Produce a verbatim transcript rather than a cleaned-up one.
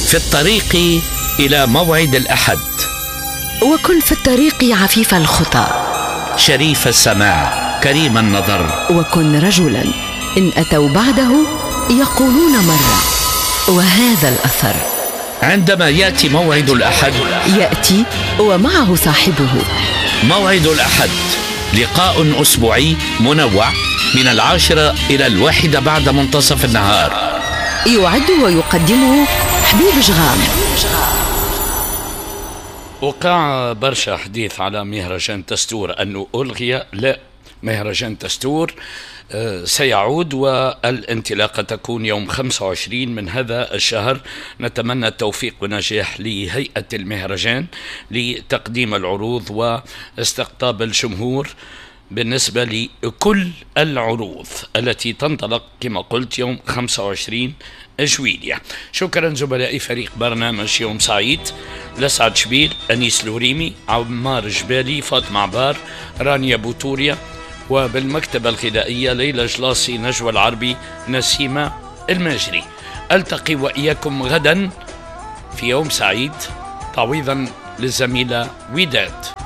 في الطريق إلى موعد الأحد. وكن في الطريق عفيف الخطى، شريف السماع، كريم النظر. وكن رجلا إن أتوا بعده يقولون مرة وهذا الأثر. عندما يأتي موعد الأحد يأتي ومعه صاحبه. موعد الأحد لقاء أسبوعي منوع من العاشرة إلى الواحدة بعد منتصف النهار. يعد ويقدمه حبيب جغام. وقع برشا حديث على مهرجان تستور أنه ألغي. لا، مهرجان تستور سيعود والانطلاقة تكون يوم خمسة وعشرين من هذا الشهر. نتمنى التوفيق والنجاح لهيئة المهرجان لتقديم العروض واستقطاب الجمهور بالنسبة لكل العروض التي تنطلق كما قلت يوم خمسة وعشرين جويلية. شكرا زملائي فريق برنامج يوم سعيد، لسعد شبيل، أنيس لوريمي، عمار جبالي، فاطمة عبار، رانيا بوتوريا، وبالمكتبة الغذائية ليلى جلاصي، نجوى العربي، نسيمة الماجري. ألتقي وإياكم غدا في يوم سعيد تعويضا للزميلة وداد.